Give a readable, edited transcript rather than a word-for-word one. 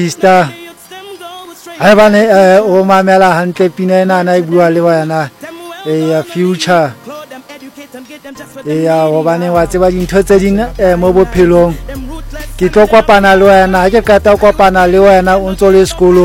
Sister I bane o mamela hantle pina ena na bua le wena future o bane wa tseba dintho tse ding mo bophelong ke tlo kopana le wena ke qeta kopana le wena o ntse le sekolo